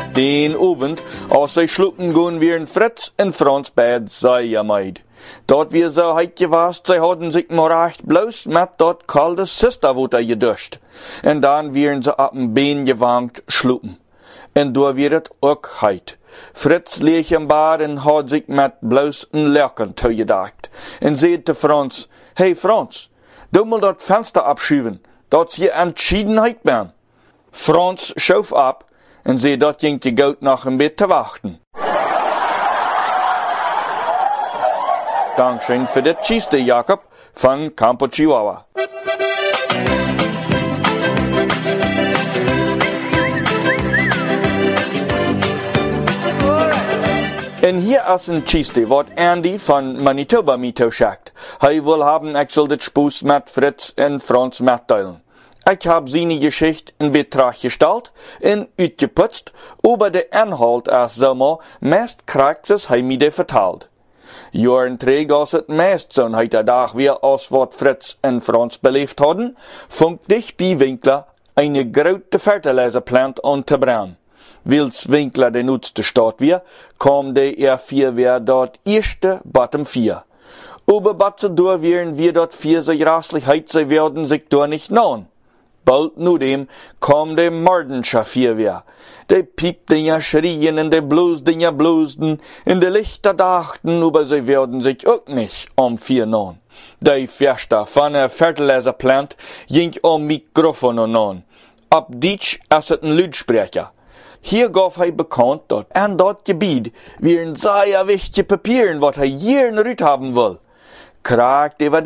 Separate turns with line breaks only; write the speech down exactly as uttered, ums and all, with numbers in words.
Den Abend, als sie schlupen gehen, wären Fritz und Franz beid sehr meid. Dort wir so heit gewast, sie hadden sich maar recht bloß mit dort kalde Sisterwater geduscht. Und dann wären sie ab dem Bein gewankt schlupen. Und da wird het auch heit. Fritz lieg im Bad und hat sich mit bloßen Lärken zugedacht. Und sagte Franz, hey Franz, du mal dort Fenster abschieben, dort hier Entschiedenheit werden. Franz schauf ab und sie dort ging die Goat nach dem Bett zu warten. Dankeschön für das Cheese, Jakob von Campo Chihuahua. Und hier ist ein Cheese, was Andy von Manitoba mito schickt. Hij will haben, ich soll das Spuß mit Fritz und Franz mitteilen. Ich hab seine Geschichte in Betracht gestellt und uitgeputzt, aber der Inhalt ist so mal, meist kriegt es hij mir vertalt. Jaren träg als het meist zo'n heiter Tag wie als wat Fritz und Franz beleefd hadden, funkt dich bei Winkler eine grote Fertilizerplant an te brennen. Wils Winkler de nutzte Stadt wie, kam de er vier wer dort erste bottom vier. Aber batze door wären wir dort vier so grasslich heit, sie werden sich dort nicht nahen. Bald nu dem kam de Mardenscher vier wer. De piepten ja schrien und de bluesden ja bluesden, in de Lichter dachten, aber sie werden sich auch nicht um vier nahen. De Fester von der Fertilizerplant ging am Mikrofon an. Ab Deutsch ist es ein Lautsprecher. Hier gaf hij bekannt, dat aan dat gebied weer een sehr wichtige Papieren, wat hij hier in Rüt haben will. Kragt über